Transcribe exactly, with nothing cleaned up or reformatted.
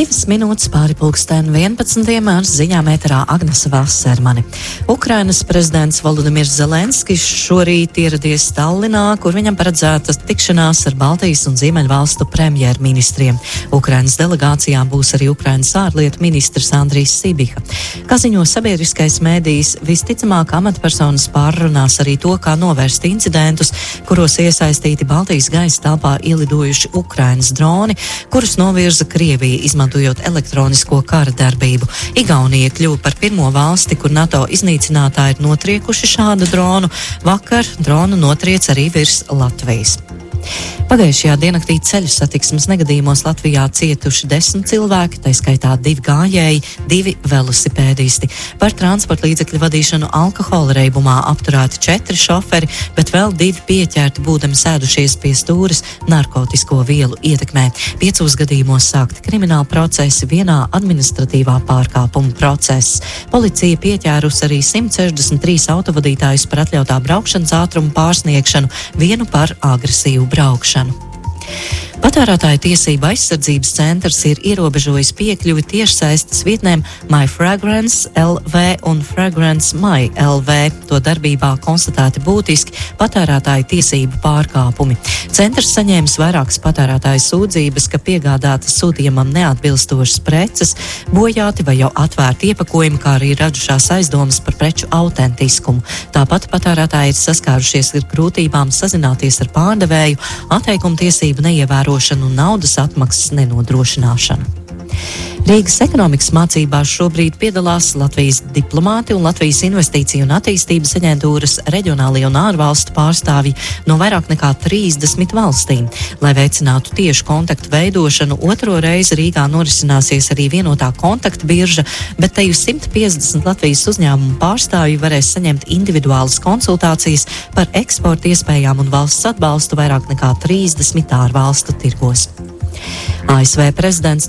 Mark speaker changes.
Speaker 1: Divas minūtes pāri pulksten vienpadsmitiem ar ziņām ēterā Agnese Vasermani. Ukrainas prezidents Volodimirs Zelenskis šorīt ieradies Tallinā, kur viņam paredzēta tikšanās ar Baltijas un Ziemeļvalstu premjerministriem. Ukrainas delegācijā būs arī Ukrainas ārlietu ministrs Andrijs Sibiha. Kā ziņo sabiedriskais mēdījis, visticamāk amatpersonas pārrunās arī to, kā novērst incidentus, kuros iesaistīti Baltijas gaisa telpā ielidojuši Ukrainas droni, kurus novirza Krievija, izmantojot elektronisko kara darbību. Igaunija kļuva par pirmo valsti, kur NATO iznīcinātāji ir notriekuši šādu dronu. Vakar dronu notriec arī virs Latvijas. Pagājušajā diennaktī ceļu satiksmes negadījumos Latvijā cietuši desmit cilvēki, tā skaitā divi gājēji, divi velosipēdisti. Par transporta līdzekļu vadīšanu alkohola reibumā apturēti četri šoferi, bet vēl divi pieķerti būdami sēdušies pie stūres narkotisko vielu ietekmē. Piecos gadījumos sākti krimināli procesi, vienā administratīvā pārkāpuma process. Policija pieķērusi arī simt sešdesmit trīs autovadītājus par atļautā braukšanas ātrumu pārsniegšanu, vienu par agresīvu braukšanu. Patērētāju tiesību aizsardzības centrs ir ierobežojis piekļuvi tiešsaistes vietnēm MyFragrance L V un Fragrance My L V. To darbībā konstatēti būtiski patērētāju tiesību pārkāpumi. Centrs saņēmis vairākas patērētāju sūdzības, ka piegādātas sūtījumam neatbilstošas preces, bojāti vai jau atvērti iepakojumi, kā arī radušās aizdomas par preču autentiskumu. Tāpat patērētāji ir saskārušies ar grūtībām sazināties ar pārdevēju, atteikuma tiesību neievērošanu un naudas atmaksas nenodrošināšanu. Rīgas ekonomikas mācībās šobrīd piedalās Latvijas diplomāti un Latvijas investīciju un attīstības aģentūras reģionālie un ārvalstu pārstāvji no vairāk nekā trīsdesmit valstīm. Lai veicinātu tiešu kontaktu veidošanu, otro reizi Rīgā norisināsies arī vienotā kontaktu birža, bet te jau simt piecdesmit Latvijas uzņēmumu pārstāvji varēs saņemt individuālas konsultācijas par eksporta iespējām un valsts atbalstu vairāk nekā trīsdesmit ārvalstu tirgos. A S V prezidents